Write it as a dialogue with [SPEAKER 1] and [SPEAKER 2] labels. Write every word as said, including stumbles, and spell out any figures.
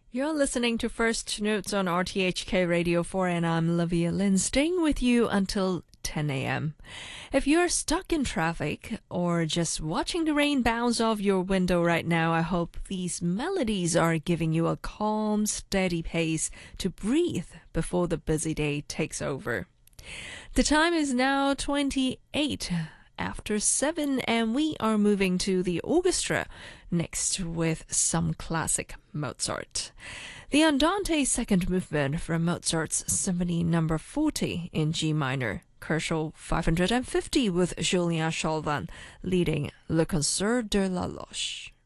[SPEAKER 1] You're listening to First Notes on R T H K Radio four, and I'm Olivia Lynn, staying with you until ten a.m. If you're stuck in traffic or just watching the rain bounce off your window right now, I hope these melodies are giving you a calm, steady pace to breathe before the busy day takes over. The time is now twenty-eight after seven, and we are moving to the orchestra next with some classic Mozart. The Andante second movement from Mozart's Symphony number forty in G minor, Koschel five hundred fifty with Julien Chauvin leading Le Concert de la Loche.